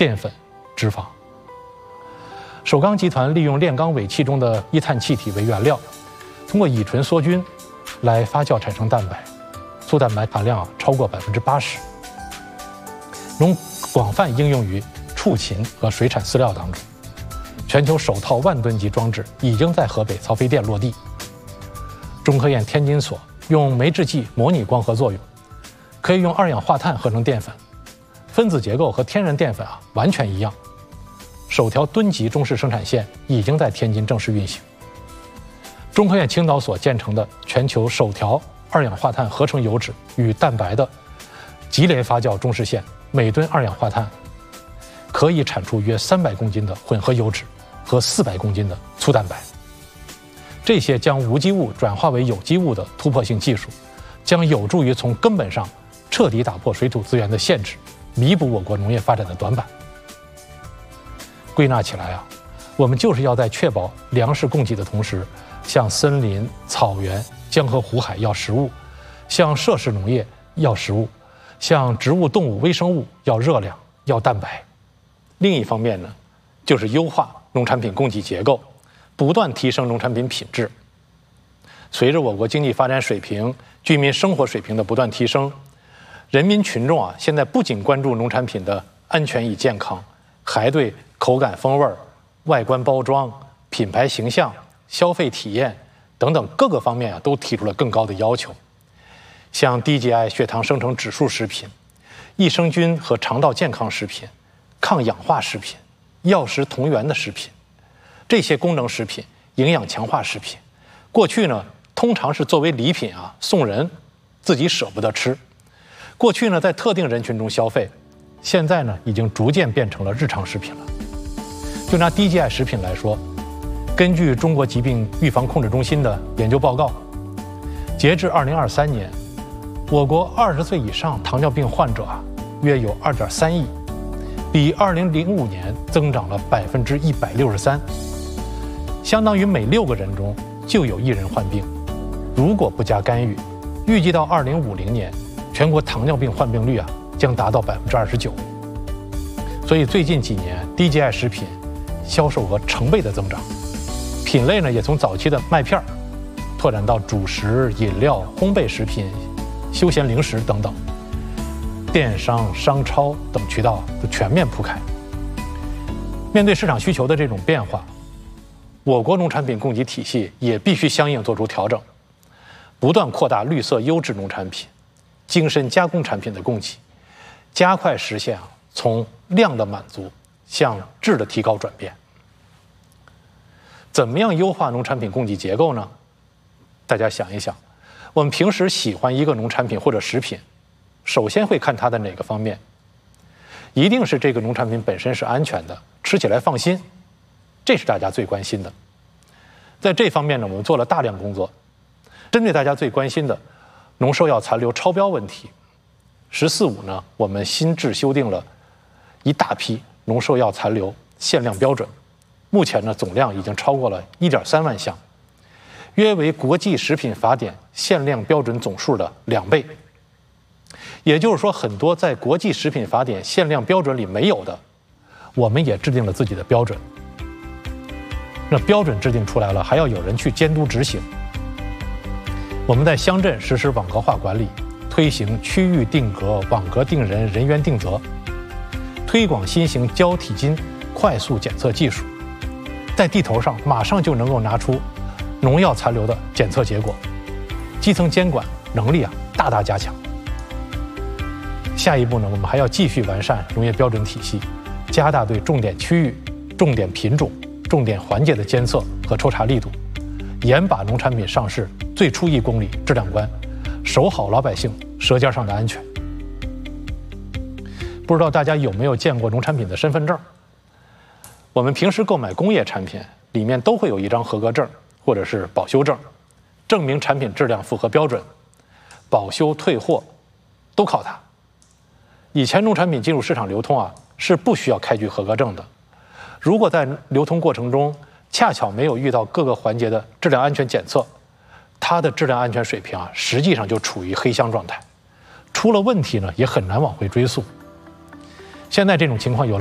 淀粉、脂肪。首钢集团利用炼钢尾气中的一碳气体为原料，通过乙醇缩菌来发酵产生蛋白，粗蛋白含量超过80%，能广泛应用于畜禽和水产饲料当中。全球首套万吨级装置已经在河北曹妃甸落地。中科院天津所用酶制剂模拟光合作用，可以用二氧化碳合成淀粉，分子结构和天然淀粉完全一样。首条吨级中式生产线已经在天津正式运行。中科院青岛所建成的全球首条二氧化碳合成油脂与蛋白的级联发酵中式线，每吨二氧化碳可以产出约300公斤的混合油脂和400公斤的粗蛋白。这些将无机物转化为有机物的突破性技术，将有助于从根本上彻底打破水土资源的限制，弥补我国农业发展的短板。归纳起来我们就是要在确保粮食供给的同时，向森林、草原、江河湖海要食物，向设施农业要食物，向植物、动物、微生物要热量、要蛋白。另一方面呢，就是优化农产品供给结构，不断提升农产品品质。随着我国经济发展水平、居民生活水平的不断提升，人民群众现在不仅关注农产品的安全与健康，还对口感风味、外观包装、品牌形象、消费体验等等各个方面都提出了更高的要求。像低 GI 血糖生成指数食品、益生菌和肠道健康食品、抗氧化食品、药食同源的食品，这些功能食品、营养强化食品，过去呢通常是作为礼品送人，自己舍不得吃。过去呢在特定人群中消费，现在呢已经逐渐变成了日常食品了。就拿低 GI 食品来说，根据中国疾病预防控制中心的研究报告，截至2023年，我国20岁以上糖尿病患者约有2.3亿，比2005年增长了163%，相当于每6个人中就有1人患病。如果不加干预，预计到2050年，全国糖尿病患病率将达到29%。所以最近几年低 GI 食品销售额成倍的增长，品类呢也从早期的麦片拓展到主食、饮料、烘焙食品、休闲零食等等，电商、商超等渠道都全面铺开。面对市场需求的这种变化，我国农产品供给体系也必须相应做出调整，不断扩大绿色优质农产品、精深加工产品的供给，加快实现从量的满足向质的提高转变。怎么样优化农产品供给结构呢？大家想一想，我们平时喜欢一个农产品或者食品，首先会看它的哪个方面？一定是这个农产品本身是安全的，吃起来放心，这是大家最关心的。在这方面呢，我们做了大量工作，针对大家最关心的农兽药残留超标问题，“14五”呢，我们新制修订了一大批农兽药残留限量标准，目前呢总量已经超过了1.3万项，约为国际食品法典限量标准总数的2倍。也就是说，很多在国际食品法典限量标准里没有的，我们也制定了自己的标准。那标准制定出来了，还要有人去监督执行。我们在乡镇实施网格化管理，推行区域定格、网格定人、人员定责，推广新型胶体金快速检测技术，在地头上马上就能够拿出农药残留的检测结果，基层监管能力大大加强。下一步呢，我们还要继续完善农业标准体系，加大对重点区域、重点品种、重点环节的监测和抽查力度，严把农产品上市最初1公里质量关，守好老百姓舌尖上的安全。不知道大家有没有见过农产品的身份证？我们平时购买工业产品，里面都会有一张合格证或者是保修证，证明产品质量符合标准，保修退货都靠它。以前农产品进入市场流通是不需要开具合格证的，如果在流通过程中恰巧没有遇到各个环节的质量安全检测，它的质量安全水平实际上就处于黑箱状态，出了问题呢也很难往回追溯。现在这种情况有了